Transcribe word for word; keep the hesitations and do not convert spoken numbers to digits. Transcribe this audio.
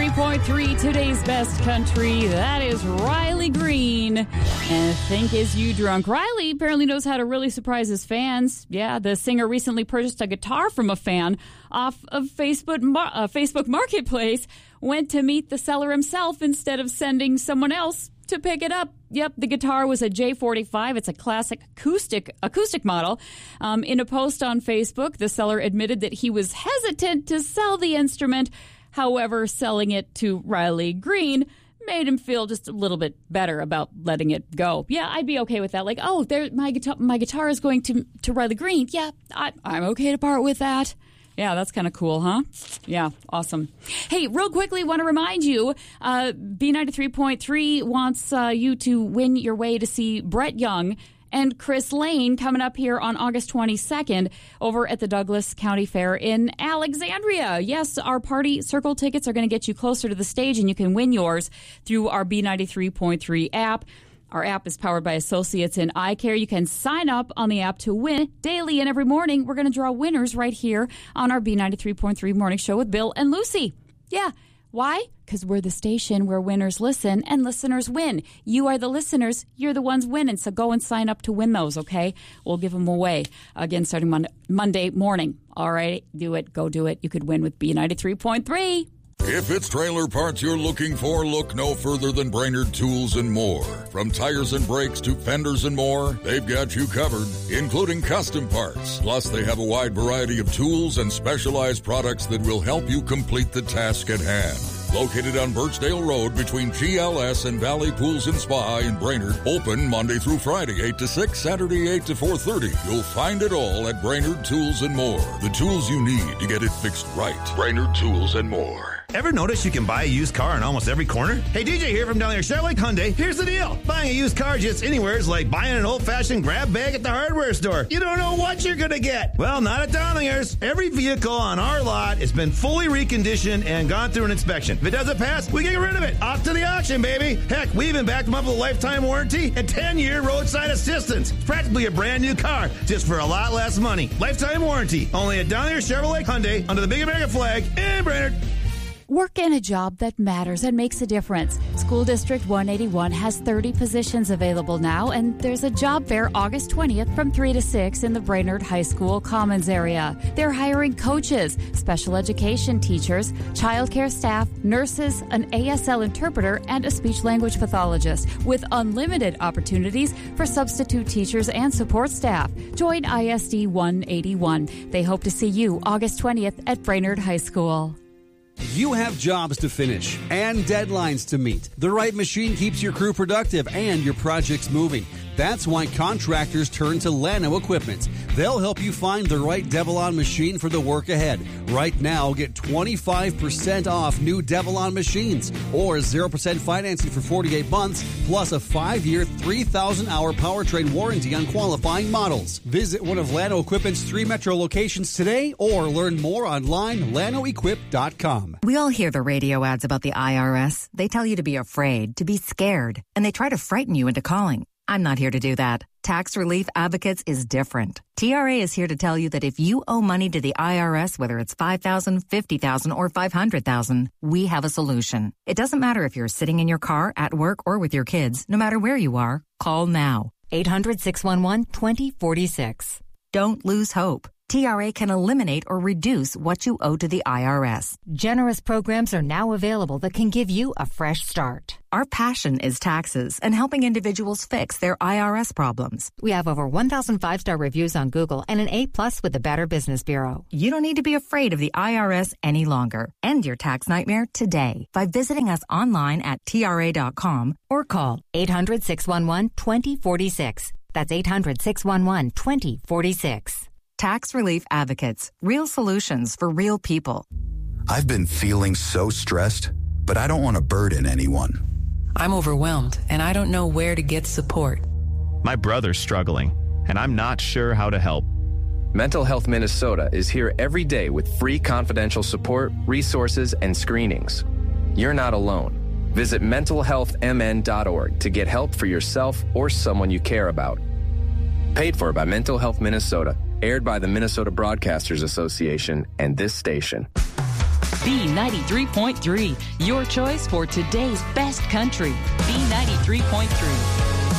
ninety-three point three, today's best country. That is Riley Green. And Think Is You Drunk. Riley apparently knows how to really surprise his fans. Yeah, the singer recently purchased a guitar from a fan off of Facebook, uh, Facebook Marketplace, went to meet the seller himself instead of sending someone else to pick it up. Yep, the guitar was a J forty-five. It's a classic acoustic acoustic model. Um, in a post on Facebook, the seller admitted that he was hesitant to sell the instrument. However, selling it to Riley Green made him feel just a little bit better about letting it go. Yeah, I'd be okay with that. Like, oh, there, my guitar, my guitar is going to to Riley Green. Yeah, I, I'm okay to part with that. Yeah, that's kind of cool, huh? Yeah, awesome. Hey, real quickly, want to remind you, uh, B ninety-three point three wants uh, you to win your way to see Brett Young and Chris Lane coming up here on August twenty-second over at the Douglas County Fair in Alexandria. Yes, our Party Circle tickets are going to get you closer to the stage, and you can win yours through our B ninety-three point three app. Our app is powered by Associates in Eye Care. You can sign up on the app to win daily, and every morning we're going to draw winners right here on our B ninety-three point three Morning Show with Bill and Lucy. Yeah. Why? Because we're the station where winners listen and listeners win. You are the listeners. You're the ones winning. So go and sign up to win those, okay? We'll give them away, again, starting Mon- Monday morning. All right? Do it. Go do it. You could win with B ninety-three point three. If it's trailer parts you're looking for, look no further than Brainerd Tools and More. From tires and brakes to fenders and more, they've got you covered, including custom parts. Plus, they have a wide variety of tools and specialized products that will help you complete the task at hand. Located on Birchdale Road between G L S and Valley Pools and Spa in Brainerd. Open Monday through Friday, eight to six, Saturday, eight to four thirty. You'll find it all at Brainerd Tools and More. The tools you need to get it fixed right. Brainerd Tools and More. Ever notice you can buy a used car on almost every corner? Hey, D J here from down there, Chevrolet Hyundai. Here's the deal. Buying a used car just anywhere is like buying an old-fashioned grab bag at the hardware store. You don't know what you're going to get. Well, not at Downingers. Every vehicle on our lot has been fully reconditioned and gone through an inspection. If it doesn't pass, we get rid of it. Off to the auction, baby. Heck, we even backed them up with a lifetime warranty and ten-year roadside assistance. It's practically a brand new car, just for a lot less money. Lifetime warranty. Only at Downingers Chevrolet Hyundai under the Big American flag in Brainerd. Work in a job that matters and makes a difference. School District one eighty-one has thirty positions available now, and there's a job fair August twentieth from three to six in the Brainerd High School Commons area. They're hiring coaches, special education teachers, childcare staff, nurses, an A S L interpreter, and a speech-language pathologist, with unlimited opportunities for substitute teachers and support staff. Join I S D one eighty-one. They hope to see you August twentieth at Brainerd High School. You have jobs to finish and deadlines to meet. The right machine keeps your crew productive and your projects moving. That's why contractors turn to Llano Equipment. They'll help you find the right Devilon machine for the work ahead. Right now, get twenty-five percent off new Devilon machines or zero percent financing for forty-eight months, plus a five-year, three thousand hour powertrain warranty on qualifying models. Visit one of Llano Equipment's three metro locations today or learn more online, llano equip dot com. We all hear the radio ads about the I R S. They tell you to be afraid, to be scared, and they try to frighten you into calling. I'm not here to do that. Tax Relief Advocates is different. T R A is here to tell you that if you owe money to the I R S, whether it's five thousand dollars, fifty thousand dollars, or five hundred thousand dollars, we have a solution. It doesn't matter if you're sitting in your car, at work, or with your kids. No matter where you are, call now. eight hundred, six one one, two zero four six. Don't lose hope. T R A can eliminate or reduce what you owe to the I R S. Generous programs are now available that can give you a fresh start. Our passion is taxes and helping individuals fix their I R S problems. We have over one thousand five-star reviews on Google and an A plus with the Better Business Bureau. You don't need to be afraid of the I R S any longer. End your tax nightmare today by visiting us online at T R A dot com or call eight hundred, six one one, two zero four six. That's eight hundred, six one one, two zero four six. Tax Relief Advocates. Real solutions for real people. I've been feeling so stressed, but I don't want to burden anyone. I'm overwhelmed, and I don't know where to get support. My brother's struggling, and I'm not sure how to help. Mental Health Minnesota is here every day with free confidential support, resources, and screenings. You're not alone. Visit mental health m n dot org to get help for yourself or someone you care about. Paid for by Mental Health Minnesota. Aired by the Minnesota Broadcasters Association and this station. B ninety-three point three, your choice for today's best country. B ninety-three point three.